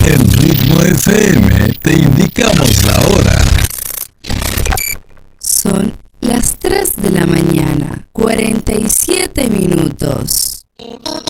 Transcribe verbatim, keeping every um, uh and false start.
En Ritmo F M te indicamos la hora. Son las tres de la mañana, cuarenta y siete minutos.